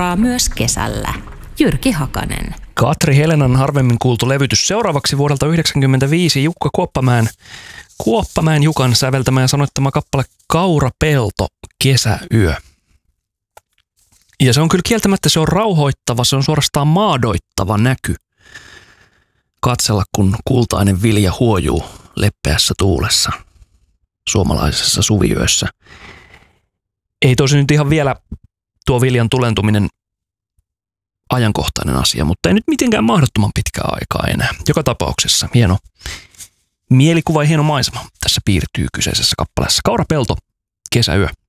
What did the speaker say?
nauraa myös kesällä. Jyrki Hakanen. Katri Helenan harvemmin kuultu levytys. Seuraavaksi vuodelta 1995 Jukka Kuoppamäen Jukan säveltämä ja sanoittama kappale Kaurapelto, kesäyö. Ja se on kyllä kieltämättä, se on rauhoittava, se on suorastaan maadoittava näky. Katsella, kun kultainen vilja huojuu leppeässä tuulessa suomalaisessa suviyössä. Ei tosi nyt ihan vielä tuo viljan tulentuminen ajankohtainen asia, mutta ei nyt mitenkään mahdottoman pitkää aikaa enää. Joka tapauksessa hieno mielikuva ja hieno maisema tässä piirtyy kyseisessä kappaleessa. Kaurapelto, kesäyö.